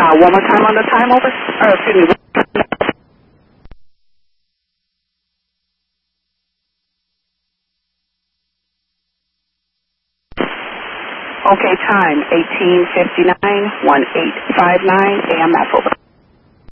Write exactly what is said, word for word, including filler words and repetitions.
Uh, one more time on the time over? Or, excuse me. Okay, time eighteen fifty-nine, eighteen fifty-nine, A M F over.